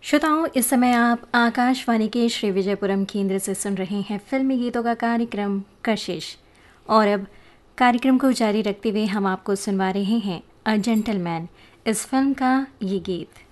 श्रोताओं, इस समय आप आकाशवाणी के श्री विजयपुरम केंद्र से सुन रहे हैं फिल्मी गीतों का कार्यक्रम कशिश। और अब कार्यक्रम को जारी रखते हुए हम आपको सुनवा रहे हैं अ जेंटलमैन, इस फिल्म का ये गीत।